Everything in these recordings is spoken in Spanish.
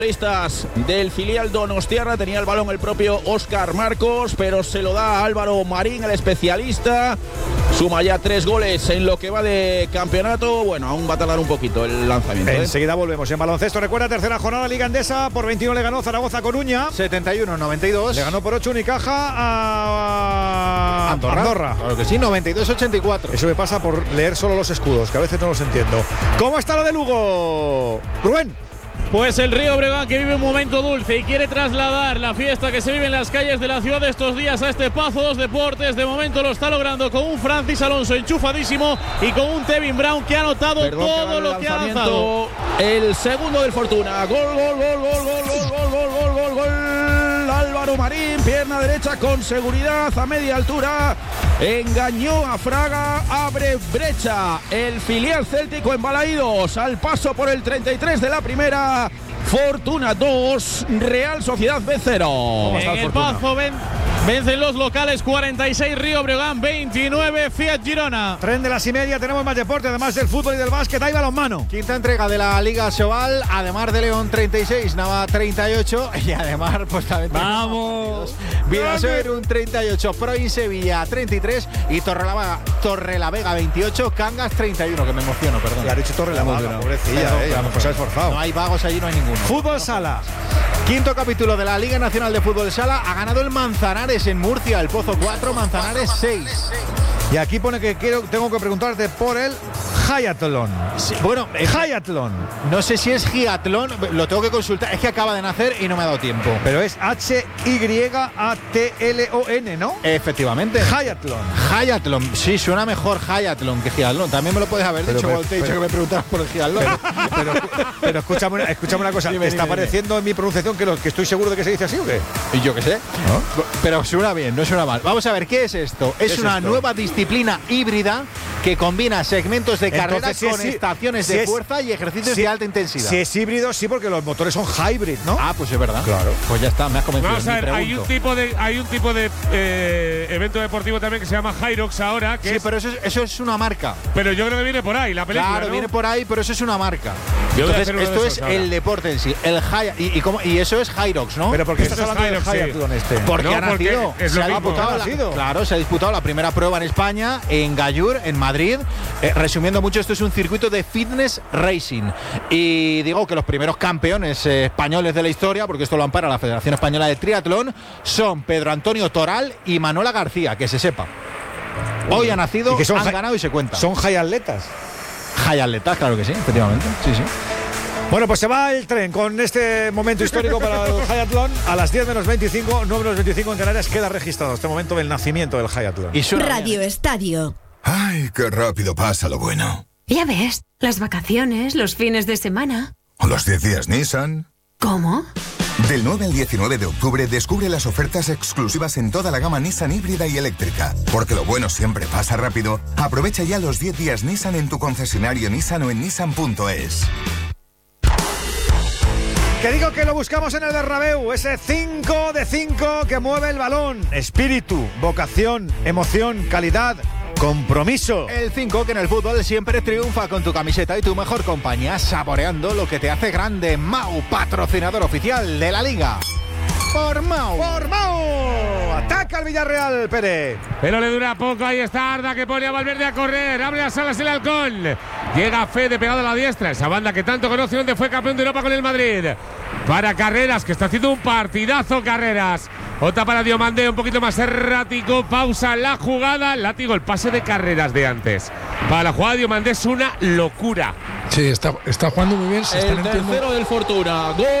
Del filial donostiarra tenía el balón el propio Óscar Marcos, pero se lo da a Álvaro Marín, el especialista. Suma ya 3 goles en lo que va de campeonato. Bueno, aún va a tardar un poquito el lanzamiento. Enseguida volvemos en baloncesto. Recuerda, tercera jornada Liga Endesa. Por 21 le ganó Zaragoza Coruña. 71-92. Le ganó por 8 Unicaja a Andorra. Claro que sí, 92-84. Eso me pasa por leer solo los escudos, que a veces no los entiendo. ¿Cómo está lo de Lugo, Rubén? Pues el Río Breogán, que vive un momento dulce y quiere trasladar la fiesta que se vive en las calles de la ciudad estos días a este Pazo dos Deportes. De momento lo está logrando con un Francis Alonso enchufadísimo y con un Tevin Brown que ha anotado todo lo que ha lanzado. El segundo del Fortuna. Gol. Álvaro Marín, pierna derecha con seguridad a media altura. Engañó a Fraga, abre brecha el filial céltico en Balaídos al paso por el 33 de la primera. Fortuna 2, Real Sociedad B0. En el Pazo vencen los locales 46, Río Breogán 29, Fiat Girona. Tren de las y media, tenemos más deporte, además del fútbol y del básquet, hay balonmano. Quinta entrega de la Liga Sobal, además de León 36, Nava 38 y además pues también ¡vamos! Vidasoer 38, Proin Sevilla 33 y Torrelavega 28, Cangas 31, que me emociono, perdón. Ya ha dicho Torrelavega, pobrecilla, pues se ha esforzado. No hay vagos allí, no hay ninguno. Fútbol Sala. Quinto capítulo de la Liga Nacional de Fútbol Sala. Ha ganado el Manzanares en Murcia, el Pozo 4, Manzanares 6. Y aquí pone que tengo que preguntarte por el Hiatlón. Sí, bueno, Hiatlón. No sé si es Giatlón, lo tengo que consultar. Es que acaba de nacer y no me ha dado tiempo. Pero es Hyatlon, ¿no? Efectivamente. Hiatlón. Sí, suena mejor Hiatlón que Giatlón. También me lo puedes haber dicho cuando te he dicho que me preguntabas por el Giatlón. Pero escúchame una cosa. ¿Te está pareciendo en mi pronunciación que estoy seguro de que se dice así o qué? Y yo qué sé. ¿No? Pero suena bien, no suena mal. Vamos a ver, ¿qué es esto? Es una nueva disciplina híbrida que combina segmentos de carreras con estaciones de fuerza y ejercicios de alta intensidad. Si es híbrido, sí, porque los motores son hybrid, ¿no? Ah, pues es verdad. Claro. Pues ya está, me has convencido. Vamos a ver, hay un tipo de evento deportivo también que se llama Hyrox ahora. Que pero eso es una marca. Pero yo creo que viene por ahí, la película. Claro, ¿no? Viene por ahí, pero eso es una marca. Entonces, esto es el deporte en sí. Y eso es Hyrox, ¿no? Pero ¿por qué estás hablando del Hiatlón este? Porque ha nacido. Se ha disputado la primera prueba en España, en Gallur, en Madrid. Resumiendo mucho, esto es un circuito de fitness racing. Y digo que los primeros campeones españoles de la historia, porque esto lo ampara la Federación Española de Triatlón, son Pedro Antonio Toral y Manuela García, que se sepa. Hoy ha nacido, han ganado y se cuenta. ¿Son hiatletas? Hiatletas, claro que sí, efectivamente. Sí. Bueno, pues se va el tren con este momento histórico para el Hiatlón. A las 10 menos 25, 9 menos 25 en Canarias queda registrado este momento del nacimiento del Hiatlón. Radio Estadio. Ay, qué rápido pasa lo bueno. Ya ves, las vacaciones, los fines de semana. ¿O los 10 días Nissan? ¿Cómo? Del 9 al 19 de octubre descubre las ofertas exclusivas en toda la gama Nissan híbrida y eléctrica. Porque lo bueno siempre pasa rápido. Aprovecha ya los 10 días Nissan en tu concesionario Nissan o en nissan.es. Que digo que lo buscamos en el Bernabéu, ese 5 de 5 que mueve el balón. Espíritu, vocación, emoción, calidad, compromiso. El 5 que en el fútbol siempre triunfa con tu camiseta y tu mejor compañía, saboreando lo que te hace grande. Mau, patrocinador oficial de la Liga. Por Mau. Ataca el Villarreal, Pérez. Pero le dura poco, ahí está Arda que pone a Valverde a correr, abre las alas el halcón. Llega Fede pegado a la diestra, esa banda que tanto conoce, donde fue campeón de Europa con el Madrid. Para Carreras, que está haciendo un partidazo Carreras. Otra para Diomandé, un poquito más errático, pausa la jugada, látigo, el pase de Carreras de antes. Para la jugada de Diomandé es una locura. Sí, está jugando muy bien. El tercero del Fortuna. Gol.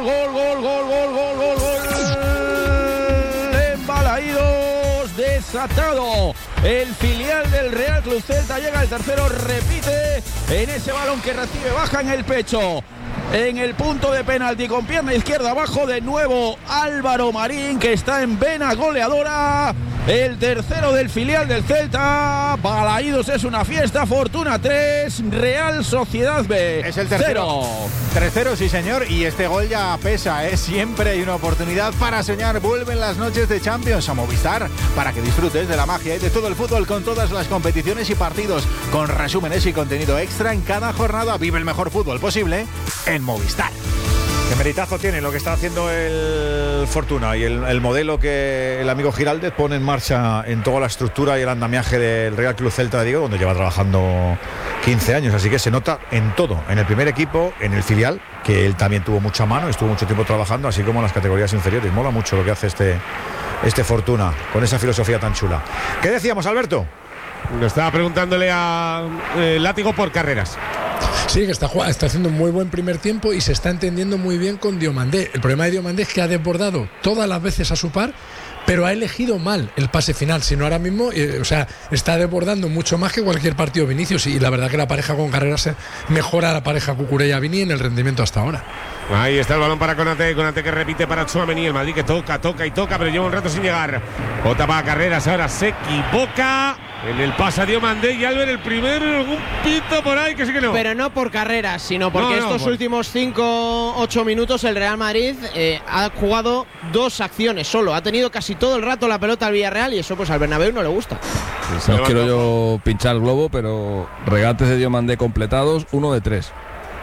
Embalaídos, desatado. El filial del Real Club Celta llega al tercero, repite en ese balón que recibe, baja en el pecho. En el punto de penalti con pierna izquierda abajo, de nuevo Álvaro Marín, que está en vena goleadora. El tercero del filial del Celta. Balaídos es una fiesta. Fortuna 3, Real Sociedad B. Es el tercero. 3-0, sí señor. Y este gol ya pesa, ¿eh? Siempre hay una oportunidad para soñar. Vuelven las noches de Champions a Movistar para que disfrutes de la magia y de todo el fútbol con todas las competiciones y partidos, con resúmenes y contenido extra en cada jornada. Vive el mejor fútbol posible en Movistar. Qué meritazo tiene lo que está haciendo el Fortuna y el modelo que el amigo Giraldez pone en marcha en toda la estructura y el andamiaje del Real Club Celta de Vigo, donde lleva trabajando 15 años, así que se nota en todo, en el primer equipo, en el filial, que él también tuvo mucha mano, estuvo mucho tiempo trabajando, así como en las categorías inferiores. Mola mucho lo que hace este Fortuna, con esa filosofía tan chula. ¿Qué decíamos, Alberto? Lo estaba preguntándole a Látigo por carreras. Sí, que está haciendo un muy buen primer tiempo y se está entendiendo muy bien con Diomandé. El problema de Diomandé es que ha desbordado todas las veces a su par, pero ha elegido mal el pase final. Si no, ahora mismo, está desbordando mucho más que cualquier partido Vinicius. Y la verdad que la pareja con Carreras mejora la pareja Cucurella-Vini en el rendimiento hasta ahora. Ahí está el balón para Konate que repite para Tchouaméni. El Madrid que toca, pero lleva un rato sin llegar. Bota para Carreras, ahora se equivoca. En el pase a Diomandé y Albert el primero, un pito por ahí que sí que no. Pero no por Carreras, sino porque estos últimos 5-8 minutos el Real Madrid ha jugado 2 acciones solo. Ha tenido casi todo el rato la pelota al Villarreal y eso pues al Bernabéu no le gusta. No quiero yo pinchar el globo, pero regates de Diomandé completados, 1 de 3.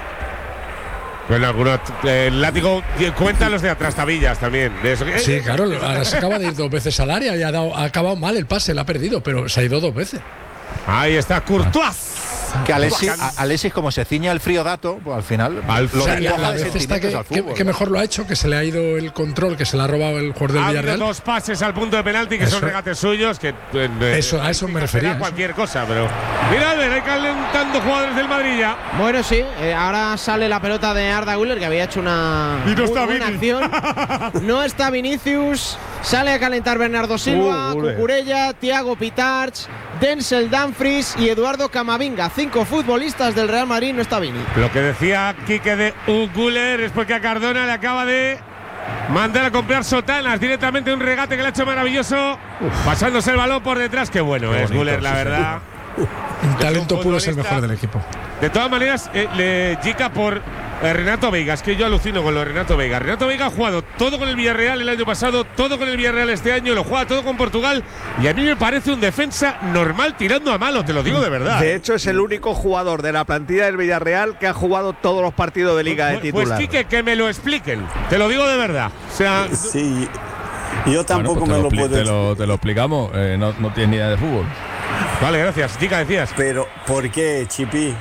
Bueno, algunos, el Látigo cuenta los de atrás tabillas también. De eso. Sí, claro, ahora se acaba de ir 2 veces al área y ha acabado mal el pase, la ha perdido, pero se ha ido 2 veces. Ahí está Courtois. Que Alexis, como se ciña el frío dato, pues al final la vez está que mejor lo ha hecho, que se le ha ido el control, que se le ha robado el jugador del Villarreal. 2 pases al punto de penalti que son regates suyos, que a eso me refería. Cualquier cosa, pero mira, Albert, hay calentando jugadores del Madrid ya. Bueno, sí, ahora sale la pelota de Arda Güler, que había hecho una buena acción. No está Vinicius, sale a calentar Bernardo Silva, Cucurella, Thiago Pitarch, Denzel Dumfries y Eduardo Camavinga. 5 futbolistas del Real Madrid, no está Vini. Lo que decía Quique de Güler es porque a Cardona le acaba de mandar a comprar sotanas directamente, un regate que le ha hecho maravilloso, pasándose el balón por detrás. Qué bueno es Güler, la verdad. Un talento puro, es el mejor del equipo. De todas maneras, le chica por Renato Veiga. Es que yo alucino con lo de Renato Veiga. Renato Veiga ha jugado todo con el Villarreal el año pasado, todo con el Villarreal este año, lo juega todo con Portugal y a mí me parece un defensa normal tirando a malo, te lo digo de verdad. De hecho, es el único jugador de la plantilla del Villarreal que ha jugado todos los partidos de Liga de titular. Pues Quique, que me lo expliquen, te lo digo de verdad. O sea, sí, yo tampoco me lo puedo. Te lo explicamos, no tienes ni idea de fútbol. Vale, gracias. Chica, decías. Pero, ¿por qué, Chipi?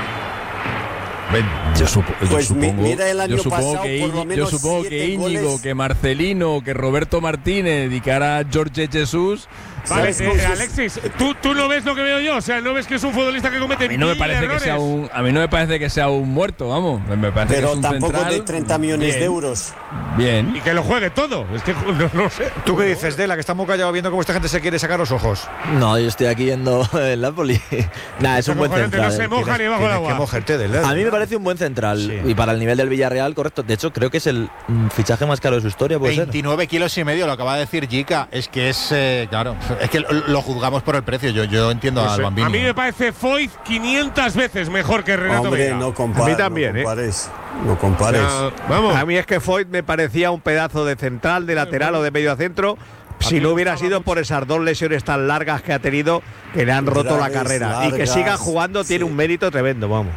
Yo supongo, mira el año pasado, yo supongo que Íñigo, que Marcelino, que Roberto Martínez y que ahora Jorge Jesús. Vale, Alexis, ¿tú no ves lo que veo yo? O sea, ¿no ves que es un futbolista que comete mil errores? A mí no me parece que sea un muerto, vamos. Me parece pero que es un tampoco central, de 30 millones de euros. Bien. Y que lo juegue todo. Es que no sé. ¿Tú qué dices, Dela, que está muy callado viendo cómo esta gente se quiere sacar los ojos? No, yo estoy aquí viendo el Napoli. Nada, es un buen central. No se moja ni bajo el agua. A mí me parece un buen central. Sí. Y para el nivel del Villarreal, correcto. De hecho, creo que es el fichaje más caro de su historia. 29 kilos y medio, lo acaba de decir Jica. Es que es, claro, es que lo juzgamos por el precio. Yo entiendo al Bambini. A mí me parece Foyth 500 veces mejor que Renato Veiga. No compares. A mí también, No compares. Vamos. A mí es que Foyth me parecía un pedazo de central, de lateral o de medio centro. Si no hubiera sido por esas 2 lesiones tan largas que ha tenido, que le han roto la carrera. Largas, y que siga jugando tiene un mérito tremendo, vamos.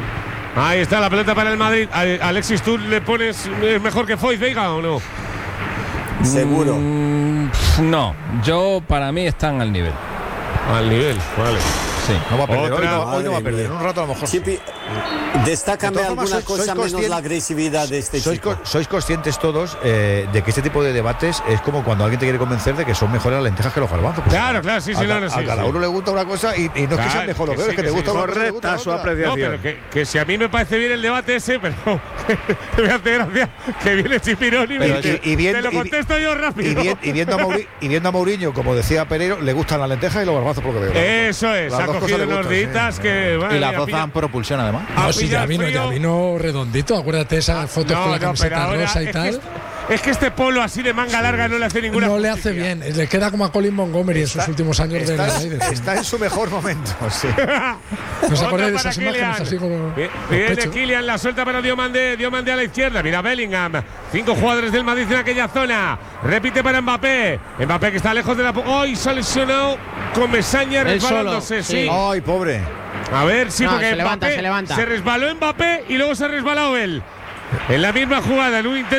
Ahí está la pelota para el Madrid. Alexis, ¿tú le pones mejor que Foyth Veiga o no? Seguro. No, para mí están al nivel. Al nivel, vale. Sí, no va a perder. Hoy no va a perder. En un rato a lo mejor. Chipi, destácame alguna cosa menos la agresividad de este chico. Sois conscientes todos de que este tipo de debates es como cuando alguien te quiere convencer de que son mejores las lentejas que los garbanzos. Pues claro, sí. A cada uno le gusta una cosa y no es que sea mejor o peor, es que te gusta una cosa. Correcta su apreciación. No, pero que si a mí me parece bien el debate ese, pero me hace gracia que viene Chipironi y te lo contesto yo rápido. Y viendo a Mourinho, como decía Pereiro, le gustan las lentejas y los garbanzos por lo que veo. Eso es, ha cogido unos días que… Y las dos dan propulsión además. No, sí, ya vino redondito, acuérdate esas fotos con la camiseta rosa y tal. Es que este polo así de manga larga no le hace ninguna No le hace bien, le queda como a Colin Montgomery en sus últimos años de Raiders. Está en su mejor momento, sí. ¿No os acordáis de esas imágenes así como… Viene Kylian, la suelta para Diomandé a la izquierda, mira Bellingham, 5 jugadores del Madrid en aquella zona, repite para Mbappé que está lejos de la… ¡Ay, se ha lesionado con Mesaña resbalándose! Sí. ¡Ay, pobre! A ver, sí, porque se levanta. Se resbaló Mbappé y luego se ha resbalado él. En la misma jugada, en un intento